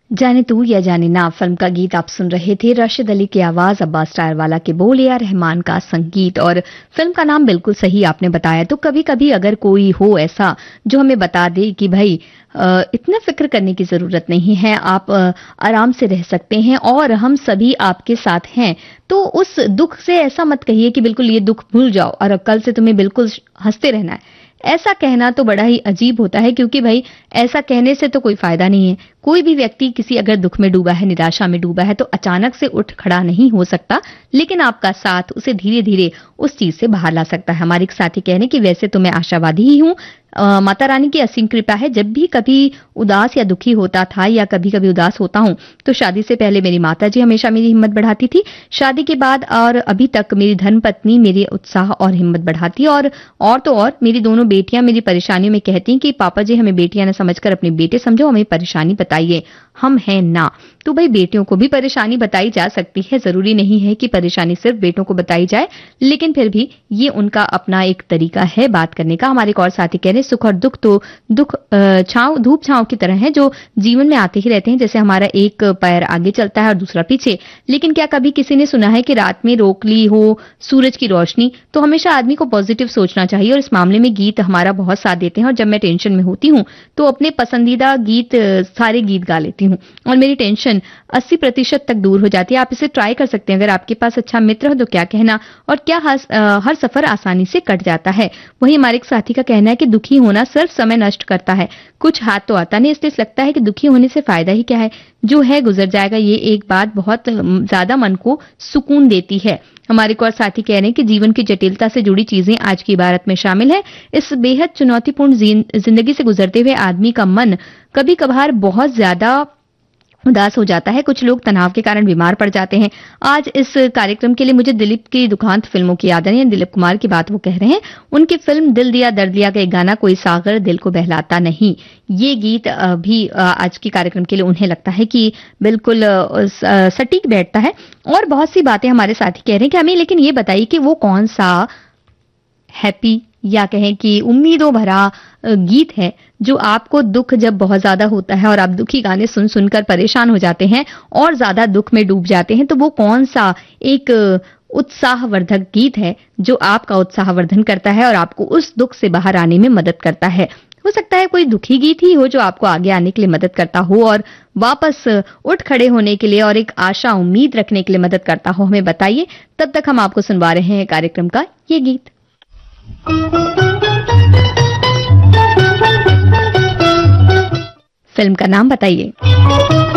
जाने तू या जाने ना फिल्म का गीत आप सुन रहे थे। राशिद अली की आवाज, अब्बास टायरवाला के बोल, ए आर रहमान का संगीत और फिल्म का नाम बिल्कुल सही आपने बताया। तो कभी कभी अगर कोई हो ऐसा जो हमें बता दे कि भाई इतना फिक्र करने की जरूरत नहीं है, आप आराम से रह सकते हैं और हम सभी आपके साथ हैं, तो उस दुख से ऐसा मत कहिए कि बिल्कुल ये दुख भूल जाओ और अब कल से तुम्हें बिल्कुल हंसते रहना है। ऐसा कहना तो बड़ा ही अजीब होता है, क्योंकि भाई ऐसा कहने से तो कोई फायदा नहीं है। कोई भी व्यक्ति किसी अगर दुख में डूबा है, निराशा में डूबा है, तो अचानक से उठ खड़ा नहीं हो सकता, लेकिन आपका साथ उसे धीरे धीरे उस चीज से बाहर ला सकता है। हमारे एक साथी कह रहे हैं कि वैसे तो मैं आशावादी ही हूँ, माता रानी की असीम कृपा है। जब भी कभी उदास या दुखी होता था या कभी कभी उदास होता हूँ तो शादी से पहले मेरी माता जी हमेशा मेरी हिम्मत बढ़ाती थी। शादी के बाद और अभी तक मेरी धर्मपत्नी मेरे उत्साह और हिम्मत बढ़ाती है। और तो और मेरी दोनों बेटियां मेरी परेशानियों में कहती हैं कि पापा जी हमें बेटियां न समझकर अपने बेटे समझो, हमें परेशानी बताइए, हम हैं ना। तो भाई बेटियों को भी परेशानी बताई जा सकती है, जरूरी नहीं है कि परेशानी सिर्फ बेटों को बताई जाए, लेकिन फिर भी ये उनका अपना एक तरीका है बात करने का। हमारे एक और साथी कह रहे हैं सुख और दुख तो छांव धूप छांव की तरह है, जो जीवन में आते ही रहते हैं। जैसे हमारा एक पैर आगे चलता है और दूसरा पीछे, लेकिन क्या कभी किसी ने सुना है कि रात में रोक ली हो सूरज की रोशनी? तो हमेशा आदमी को पॉजिटिव सोचना चाहिए और इस मामले में गीत हमारा बहुत साथ देते हैं। और जब मैं टेंशन में होती हूँ तो अपने पसंदीदा गीत सारे गीत गा लेती हूँ और मेरी टेंशन 80% तक दूर हो जाती है। आप इसे ट्राई कर सकते हैं। अगर आपके पास अच्छा मित्र हो तो क्या कहना, और क्या हर सफर आसानी से कट जाता है। वही हमारे एक साथी का कहना है कि दुखी होना सिर्फ समय नष्ट करता है, कुछ हाथ तो आता नहीं, इसलिए लगता है कि दुखी होने से फायदा ही क्या है, जो है गुजर जाएगा। ये एक बात बहुत ज्यादा मन को सुकून देती है। हमारे को और साथी कह रहे हैं कि जीवन की जटिलता से जुड़ी चीजें आज की इबारत में शामिल है। इस बेहद चुनौतीपूर्ण जिंदगी से गुजरते हुए आदमी का मन कभी कभार बहुत ज्यादा उदास हो जाता है। कुछ लोग तनाव के कारण बीमार पड़ जाते हैं। आज इस कार्यक्रम के लिए मुझे दिलीप की दुखांत फिल्मों की याद आ रही है। दिलीप कुमार की बात वो कह रहे हैं, उनकी फिल्म दिल दिया दर्द दिया का एक गाना, कोई सागर दिल को बहलाता नहीं, ये गीत भी आज के कार्यक्रम के लिए उन्हें लगता है कि बिल्कुल सटीक बैठता है। और बहुत सी बातें हमारे साथी कह रहे हैं कि हमें लेकिन ये बताइए कि वो कौन सा हैप्पी या कहें कि उम्मीदों भरा गीत है जो आपको दुख जब बहुत ज्यादा होता है और आप दुखी गाने सुन सुनकर परेशान हो जाते हैं और ज्यादा दुख में डूब जाते हैं, तो वो कौन सा एक उत्साहवर्धक गीत है जो आपका उत्साहवर्धन करता है और आपको उस दुख से बाहर आने में मदद करता है। हो सकता है कोई दुखी गीत ही हो जो आपको आगे आने के लिए मदद करता हो और वापस उठ खड़े होने के लिए और एक आशा उम्मीद रखने के लिए मदद करता हो। हमें बताइए। तब तक हम आपको सुनवा रहे हैं कार्यक्रम का ये गीत। फिल्म का नाम बताइए।